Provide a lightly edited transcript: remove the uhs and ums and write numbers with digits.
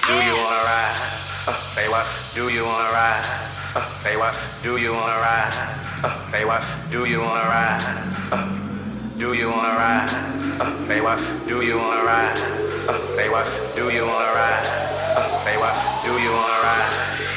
Do you wanna ride? Say what? Do you wanna ride? Say what? Do you wanna ride? Say what? Do you wanna ride? Do you wanna ride? Say what? Do you wanna ride? Say what? Do you wanna